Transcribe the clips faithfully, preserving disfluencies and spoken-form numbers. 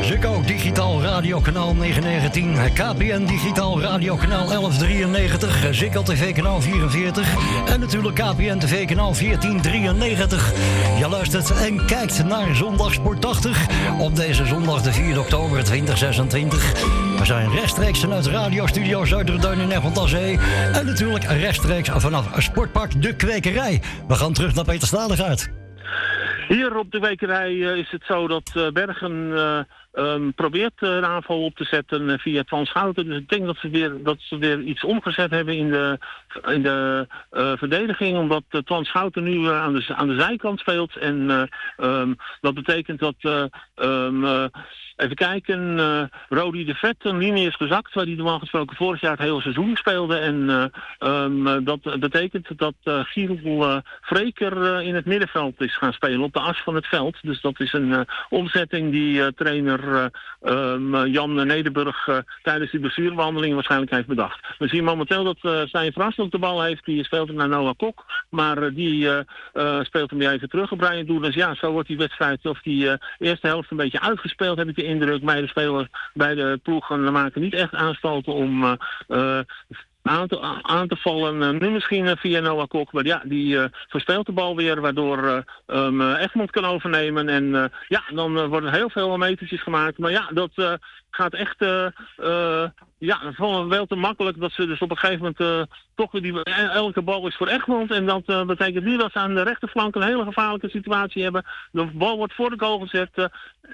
Ziggo Digitaal Radiokanaal negenhonderdnegentien, K P N Digitaal Radiokanaal elf drieënnegentig, Ziggo T V kanaal vierenveertig en natuurlijk K P N T V kanaal veertien drieënnegentig. Je luistert en kijkt naar Zondagsport tachtig op deze zondag de vierde oktober tweeduizend zesentwintig. We zijn rechtstreeks vanuit Radiostudio Zuiderduin in Egmond aan Zee en natuurlijk rechtstreeks vanaf Sportpark De Kwekerij. We gaan terug naar Peter Stadegaard. Hier op de Kwekerij uh, is het zo dat uh, Bergen uh, um, probeert uh, een aanval op te zetten uh, via Twan Schouten. Dus ik denk dat ze weer, dat ze weer iets omgezet hebben in de, in de uh, verdediging. Omdat uh, Twan Schouten nu uh, aan, de, aan de zijkant speelt. En uh, um, dat betekent dat... Uh, um, uh, Even kijken, uh, Rodi de Vet, een linie is gezakt waar hij normaal gesproken vorig jaar het hele seizoen speelde. En uh, um, dat betekent dat uh, Giel uh, Vreker uh, in het middenveld is gaan spelen op de as van het veld. Dus dat is een uh, omzetting die uh, trainer uh, um, Jan Nederburg uh, tijdens die blessurebehandeling waarschijnlijk heeft bedacht. We zien momenteel dat uh, Stijn Verrassen ook de bal heeft, die speelt hem naar Noah Kok. Maar uh, die uh, uh, speelt hem weer even terug. Brian Doelens, ja, zo wordt die wedstrijd of die uh, eerste helft een beetje uitgespeeld, heb ik de indruk. Bij de spelers, bij de ploegen maken niet echt aanstalten om uh, uh, aan, te, aan te vallen. Uh, nu misschien uh, via Noah Kok, maar ja, die uh, verspeelt de bal weer, waardoor uh, um, uh, Egmond kan overnemen. En uh, ja, dan uh, worden heel veel metertjes gemaakt. Maar ja, dat uh, gaat echt... Uh, uh, Ja, dat vond wel te makkelijk dat ze dus op een gegeven moment uh, toch weer die, elke bal is voor Egmond. En dat uh, betekent nu dat ze aan de rechterflank een hele gevaarlijke situatie hebben. De bal wordt voor de goal gezet. Uh,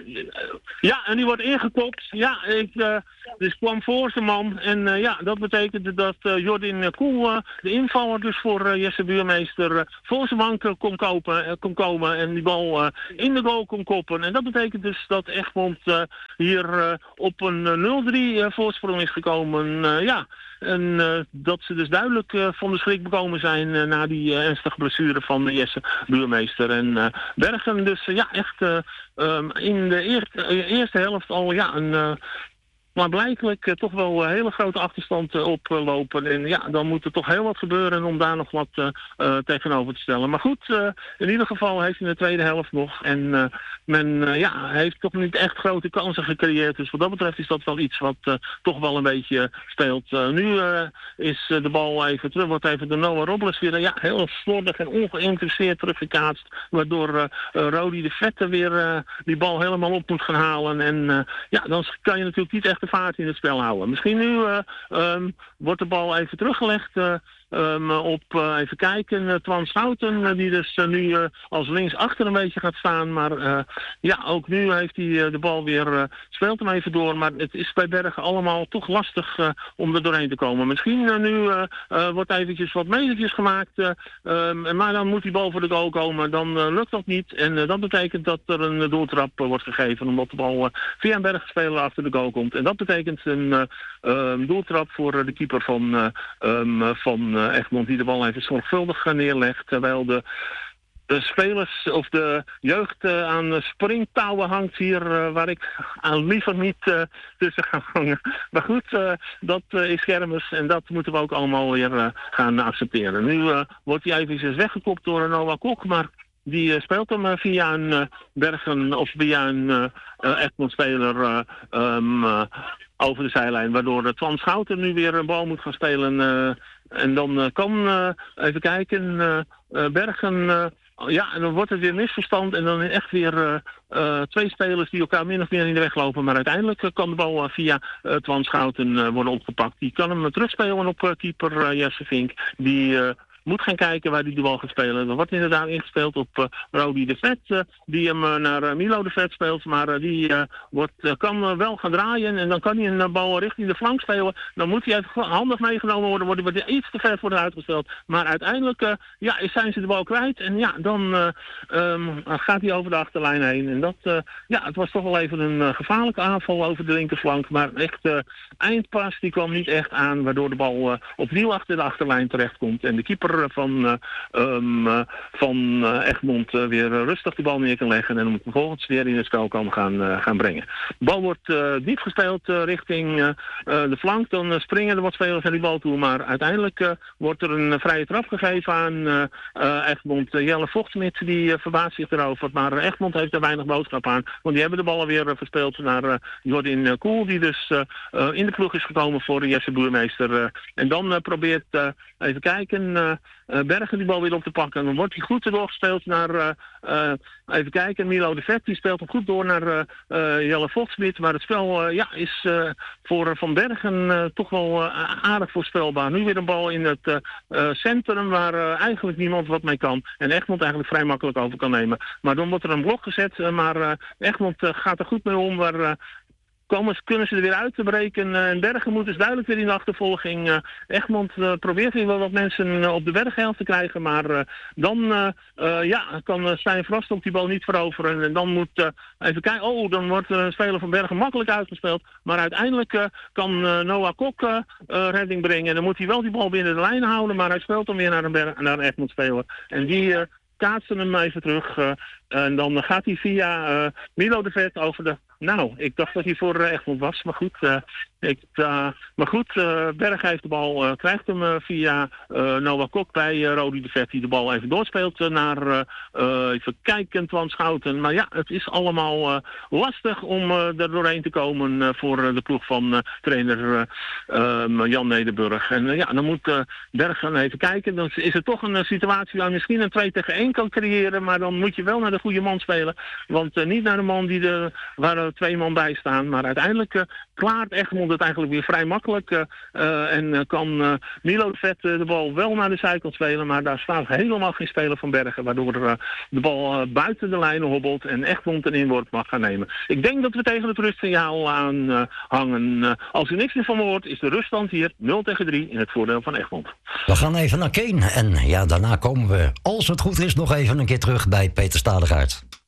ja, en die wordt ingekopt. Ja, ik uh, dus kwam voor zijn man. En uh, ja, dat betekent dat uh, Jordin Koel, uh, de invaller dus voor uh, Jesse Buurmeester, uh, voor zijn bank uh, kon, kopen, uh, kon komen. En die bal uh, in de goal kon koppen. En dat betekent dus dat Egmond uh, hier uh, op een uh, nul drie uh, voorsprong is gekomen. Uh, ja, en uh, dat ze dus duidelijk uh, van de schrik bekomen zijn uh, na die uh, ernstige blessure van uh, Jesse Buurmeester. En uh, Bergen dus uh, ja, echt uh, um, in de eerste, uh, eerste helft al ja, een... Uh, Maar blijkelijk uh, toch wel een hele grote achterstand uh, oplopen. En ja, dan moet er toch heel wat gebeuren om daar nog wat uh, uh, tegenover te stellen. Maar goed, uh, in ieder geval heeft hij in de tweede helft nog. En uh, men uh, ja, heeft toch niet echt grote kansen gecreëerd. Dus wat dat betreft is dat wel iets wat uh, toch wel een beetje speelt. Uh, nu uh, is uh, de bal even terug. Wordt even de Noah Robles weer uh, ja, heel slordig en ongeïnteresseerd teruggekaatst. Waardoor uh, uh, Rodi de Vette weer uh, die bal helemaal op moet gaan halen. En uh, ja, dan kan je natuurlijk niet echt de vaart in het spel houden. Misschien nu uh, um, wordt de bal even teruggelegd uh, um, op, uh, even kijken, uh, Twan Schouten, uh, die dus uh, nu uh, als linksachter een beetje gaat staan. Maar uh, ja, ook nu heeft hij uh, de bal weer, uh, speelt hem even door. Maar het is bij Bergen allemaal toch lastig uh, om er doorheen te komen. Misschien uh, nu uh, uh, wordt eventjes wat metertjes gemaakt. Uh, um, maar dan moet die bal voor de goal komen. Dan uh, lukt dat niet. En uh, dat betekent dat er een doeltrap uh, wordt gegeven. Omdat de bal uh, via een Bergspeler achter de goal komt. En dat betekent een uh, uh, doeltrap voor uh, de keeper van, uh, um, van uh, Egmond, die de bal even zorgvuldig uh, neerlegt. Terwijl de, de spelers of de jeugd uh, aan springtouwen hangt hier, uh, waar ik aan liever niet uh, tussen ga hangen. Maar goed, uh, dat uh, is kermis en dat moeten we ook allemaal weer uh, gaan accepteren. Nu uh, wordt hij even weggekopt door Noah Kok, maar die uh, speelt hem uh, via een uh, Bergen of via een uh, uh, Egmond-speler uh, um, uh, over de zijlijn. Waardoor uh, Twan Schouten nu weer een bal moet gaan spelen. Uh, en dan uh, kan, uh, even kijken, uh, uh, Bergen... Uh, ja, en dan wordt het weer misverstand en dan echt weer uh, uh, twee spelers die elkaar min of meer in de weg lopen. Maar uiteindelijk uh, kan de bal uh, via uh, Twan Schouten uh, worden opgepakt. Die kan hem uh, terugspelen op uh, keeper uh, Jesse Vink. Die... Uh, moet gaan kijken waar hij de bal gaat spelen. Er wordt inderdaad ingespeeld op uh, Rodi de Vet, uh, die hem uh, naar uh, Milo de Vet speelt. Maar uh, die uh, wordt, uh, kan uh, wel gaan draaien en dan kan hij een uh, bal richting de flank spelen. Dan moet hij even handig meegenomen worden, wordt hij iets te ver voor de uitgesteld. Maar uiteindelijk uh, ja, zijn ze de bal kwijt en ja, dan uh, um, gaat hij over de achterlijn heen. En dat, uh, ja, het was toch wel even een uh, gevaarlijke aanval over de linkerflank. Maar echt uh, eindpas, die kwam niet echt aan, waardoor de bal uh, opnieuw achter de achterlijn terecht komt. En de keeper keeper van, uh, um, uh, van uh, Egmond uh, weer uh, rustig de bal neer kan leggen en hem vervolgens weer in het spel kan gaan, uh, gaan brengen. De bal wordt uh, diep gespeeld uh, richting uh, uh, de flank. Dan uh, springen er wat spelers naar die bal toe. Maar uiteindelijk uh, wordt er een uh, vrije trap gegeven aan uh, uh, Egmond. Uh, Jelle Vochtmit die uh, verbaast zich erover. Maar uh, Egmond heeft er weinig boodschap aan. Want die hebben de bal alweer uh, verspeeld naar uh, Jordin uh, Koel. Die dus uh, uh, in de ploeg is gekomen voor Jesse Boermeester. Uh, en dan uh, probeert, uh, even kijken, uh, uh, Bergen die bal weer op te pakken. Dan wordt hij goed erdoor gespeeld naar, uh, uh, even kijken, Milo de Vet. Die speelt hem goed door naar uh, uh, Jelle Vochtmit. Maar het spel uh, ja, is uh, voor Van Bergen uh, toch wel uh, aardig voorspelbaar. Nu weer een bal in het uh, uh, centrum waar uh, eigenlijk niemand wat mee kan. En Egmond eigenlijk vrij makkelijk over kan nemen. Maar dan wordt er een blok gezet. Uh, maar uh, Egmond uh, gaat er goed mee om. Waar, uh, Komen, kunnen ze er weer uit te breken. Uh, en Bergen moet dus duidelijk weer in de achtervolging. Uh, Egmond uh, probeert weer wel wat mensen uh, op de berghelft te krijgen. Maar uh, dan uh, uh, ja, kan uh, Stijn Frost op die bal niet veroveren. En dan moet, uh, even kijken, oh, dan wordt uh, een speler van Bergen makkelijk uitgespeeld. Maar uiteindelijk uh, kan uh, Noah Kok uh, uh, redding brengen. En dan moet hij wel die bal binnen de lijn houden. Maar hij speelt dan weer naar een, Berg, naar een Egmond speler. En die uh, kaatsen hem even terug. Uh, en dan gaat hij via uh, Milo de Vet over de... Nou, ik dacht dat hij voor uh, Egmond was, maar goed. Uh, ik, uh, maar goed, uh, Berg heeft de bal, uh, krijgt hem uh, via uh, Noah Kok bij uh, Rodi de Vet, die de bal even doorspeelt uh, naar, uh, uh, even kijken, Twan Schouten. Maar ja, het is allemaal uh, lastig om uh, er doorheen te komen uh, voor uh, de ploeg van uh, trainer uh, uh, Jan Nederburg. En uh, ja, dan moet uh, Berg gaan even kijken. Dan is het toch een uh, situatie waar misschien een twee tegen één kan creëren, maar dan moet je wel naar de goede man spelen. Want uh, niet naar de man die de, waar er twee man bij staan. Maar uiteindelijk uh, klaart Egmond het eigenlijk weer vrij makkelijk. Uh, uh, en uh, kan uh, Milo de Vet uh, de bal wel naar de zijkant spelen. Maar daar staat helemaal geen speler van Bergen. Waardoor uh, de bal uh, buiten de lijnen hobbelt. En Egmond een inworp mag gaan nemen. Ik denk dat we tegen het rustsignaal aan uh, hangen. Uh, als er niks meer van hoort, is de ruststand hier nul tegen drie in het voordeel van Egmond. We gaan even naar Keen. En ja, daarna komen we, als het goed is, nog even een keer terug bij Peter Stadegaard.